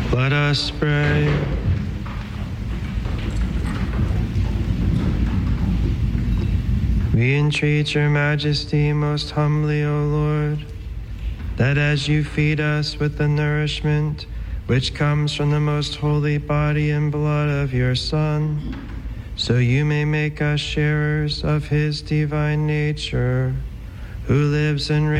Let us pray. We entreat your majesty most humbly, O Lord, that as you feed us with the nourishment which comes from the most holy body and blood of your Son, so you may make us sharers of his divine nature, who lives and reigns